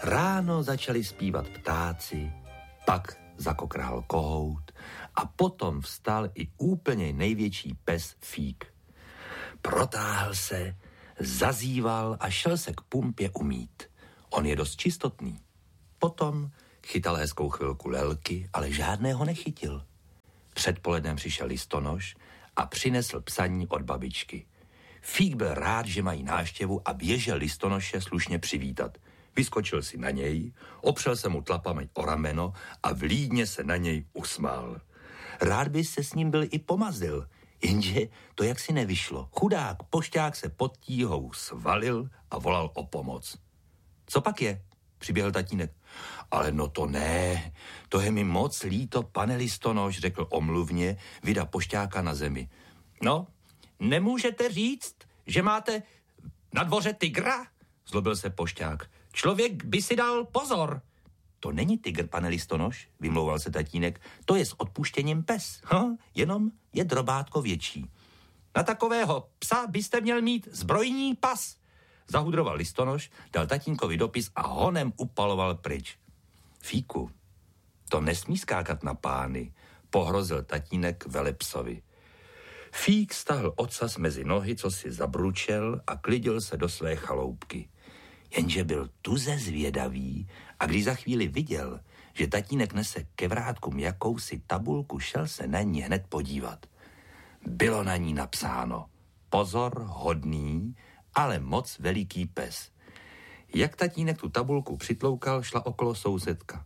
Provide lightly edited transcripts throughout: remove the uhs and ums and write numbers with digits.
Ráno začali zpívat ptáci, pak zakokral kohout a potom vstal i úplně největší pes Fík. Protáhl se, zazíval a šel se k pumpě umýt. On je dost čistotný. Potom chytal hezkou chvilku lelky, ale žádného nechytil. Předpolednem přišel listonoš a přinesl psaní od babičky. Fík byl rád, že mají návštěvu a běžel listonoše slušně přivítat. Vyskočil si na něj, opřel se mu tlapami o rameno a vlídně se na něj usmál. Rád by se s ním byl i pomazil, jenže to jaksi nevyšlo. Chudák pošťák se pod tíhou svalil a volal o pomoc. Co pak je? Přiběhl tatínek. Ale no to ne, to je mi moc líto, pane listonoš, řekl omluvně, vida pošťáka na zemi. No, nemůžete říct, že máte na dvoře tygra? Zlobil se pošťák. Člověk by si dal pozor. To není tygr, pane listonoš, vymlouval se tatínek, to je s odpuštěním pes, jenom je drobátko větší. Na takového psa byste měl mít zbrojní pas. Zahudroval listonoš, dal tatínkovi dopis a honem upaloval pryč. Fíku, to nesmí skákat na pány, pohrozil tatínek velepsovi. Fík stahl ocas mezi nohy, co si zabručel a klidil se do své chaloupky. Jenže byl tuze zvědavý a když za chvíli viděl, že tatínek nese ke vrátkům jakousi tabulku, šel se na ní hned podívat. Bylo na ní napsáno: pozor, hodný, ale moc veliký pes. Jak tatínek tu tabulku přitloukal, šla okolo sousedka.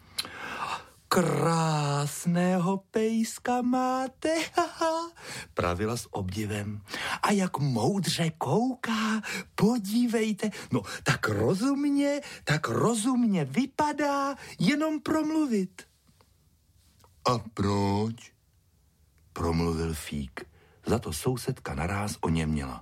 Krásného pejska máte, pravila s obdivem. A jak moudře kouká, podívejte. No, tak rozumně vypadá, jenom promluvit. A proč? Promluvil Fík. Za to sousedka naráz oněměla.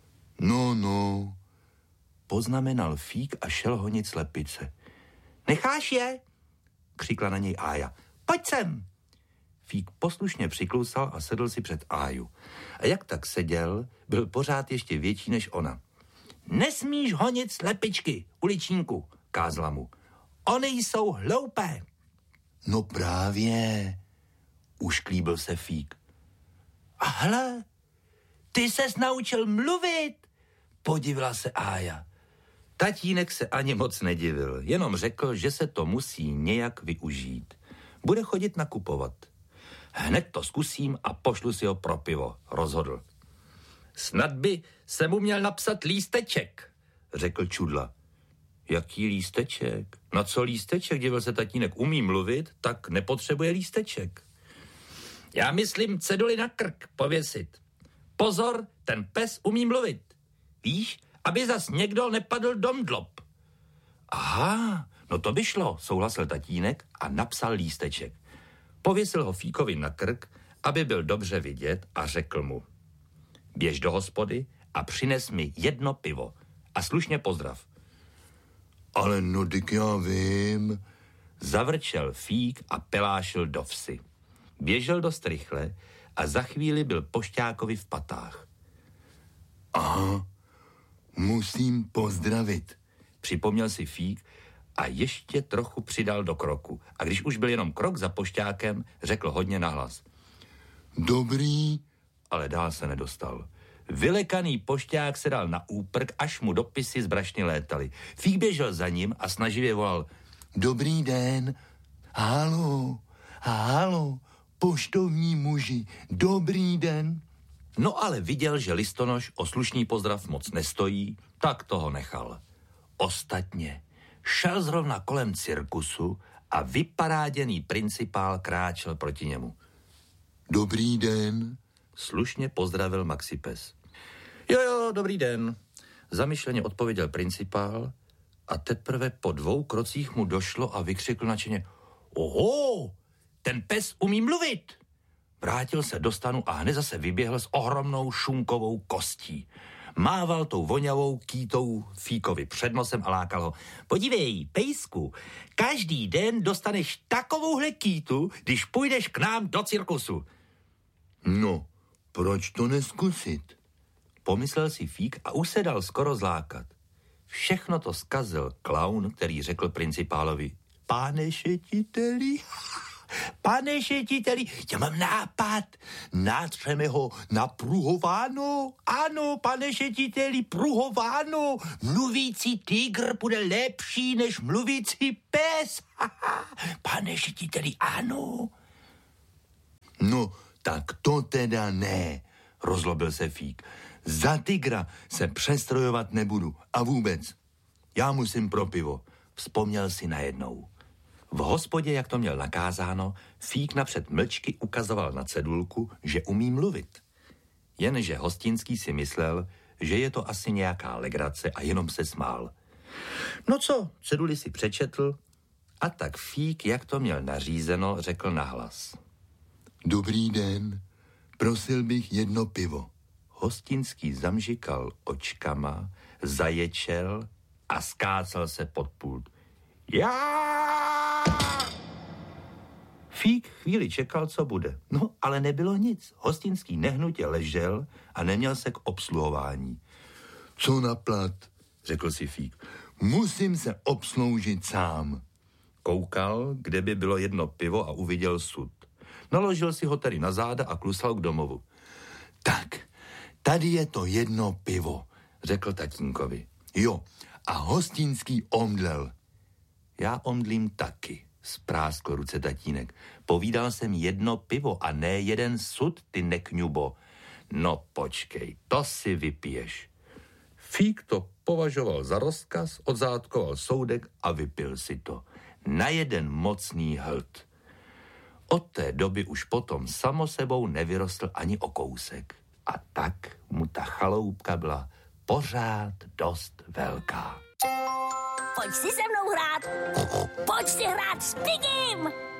No, poznamenal Fík a šel honit slepice. Necháš je? Křikla na něj Ája. Pojď sem! Fík poslušně přiklousal a sedl si před Áju. A jak tak seděl, byl pořád ještě větší než ona. Nesmíš honit slepičky, uličníku, kázla mu. Ony jsou hloupé. No právě, ušklíbil se Fík. A hle, ty ses naučil mluvit, podivila se Ája. Tatínek se ani moc nedivil, jenom řekl, že se to musí nějak využít. Bude chodit nakupovat. Hned to zkusím a pošlu si ho pro pivo, rozhodl. Snad by se mu měl napsat lísteček, řekl Čudla. Jaký lísteček? Na co lísteček, divil se tatínek, umí mluvit, tak nepotřebuje lísteček. Já myslím ceduli na krk pověsit. Pozor, ten pes umí mluvit. Víš, aby zas někdo nepadl do mdlob. Aha, no to by šlo, souhlasil tatínek a napsal lísteček. Pověsil ho Fíkovi na krk, aby byl dobře vidět a řekl mu: běž do hospody a přines mi 1 pivo a slušně pozdrav. Ale no, dyk já vím, zavrčel Fík a pelášil do vsi. Běžel dost rychle a za chvíli byl pošťákovi v patách. Aha, musím pozdravit, připomněl si Fík a ještě trochu přidal do kroku. A když už byl jenom krok za pošťákem, řekl hodně nahlas. Dobrý, ale dál se nedostal. Vylekaný pošťák se dal na úprk, až mu dopisy z brašny létaly. Fík běžel za ním a snaživě volal. Dobrý den, halo, poštovní muži, dobrý den. No ale viděl, že listonoš o slušný pozdrav moc nestojí, tak toho nechal. Ostatně šel zrovna kolem cirkusu a vyparáděný principál kráčel proti němu. Dobrý den, slušně pozdravil Maxipes. Jo, dobrý den, zamyšleně odpověděl principál a teprve po 2 krocích mu došlo a vykřikl nadšeně. Oho, ten pes umí mluvit. Vrátil se do stanu a hned zase vyběhl s ohromnou šunkovou kostí. Mával tou voňavou kýtou Fíkovi před nosem a lákal ho. Podívej, pejsku, každý den dostaneš takovouhle kýtu, když půjdeš k nám do cirkusu. No, proč to neskusit? Pomyslel si Fík a už se dal skoro zlákat. Všechno to zkazil klaun, který řekl principálovi: Pane šetiteli, já mám nápad, nátřeme ho na pruhováno. Ano, pane šetiteli, pruhováno. Mluvící tygr bude lepší než mluvící pes. Pane šetiteli, ano. No, tak to teda ne, rozlobil se Fík. Za tygra se přestrojovat nebudu a vůbec. Já musím pro pivo, vzpomněl si najednou. V hospodě, jak to měl nakázáno, Fík napřed mlčky ukazoval na cedulku, že umí mluvit. Jenže Hostinský si myslel, že je to asi nějaká legrace a jenom se smál. No co, ceduli si přečetl a tak Fík, jak to měl nařízeno, řekl nahlas. Dobrý den, prosil bych jedno pivo. Hostinský zamžikal očkama, zaječel a skácal se pod pult. Já! Fík chvíli čekal, co bude. No, ale nebylo nic. Hostinský nehnutě ležel a neměl se k obsluhování. Co na plat, řekl si Fík. Musím se obsloužit sám. Koukal, kde by bylo jedno pivo a uviděl sud. Naložil si ho tedy na záda a klusal k domovu. Tak, tady je to jedno pivo, řekl tatínkovi. Jo, a Hostinský omdlel. Já omdlím taky, spráskl ruce tatínek. Povídal jsem jedno pivo a ne jeden sud, ty nekňubo. No počkej, to si vypiješ. Fík to považoval za rozkaz, odzátkoval soudek a vypil si to. Na jeden mocný hlt. Od té doby už potom samo sebou nevyrostl ani o kousek. A tak mu ta chaloupka byla pořád dost velká. Pojď si se mnou hrát. Pojď si hrát s Pigim.